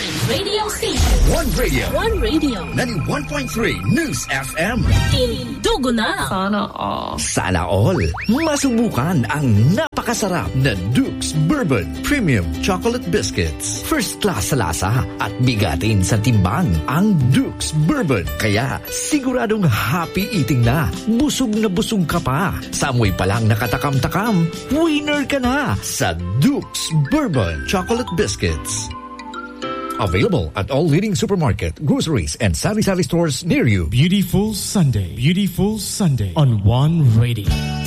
radio station. One radio. One radio. 91.3 News FM. Dugo na. Sana all. Sana all. Masubukan ang napakasarap na Duke's Bourbon Premium Chocolate Biscuits. First class sa lasa at bigatin sa timbang ang Duke's Bourbon. Kaya siguradong happy eating na. Busog na busog ka pa. Sa amoy pa lang nakatakam-takam, winner ka na sa Duke's Bourbon Chocolate Biscuits. Available at all leading supermarket, groceries, and sari-sari stores near you. Beautiful Sunday on One Radio.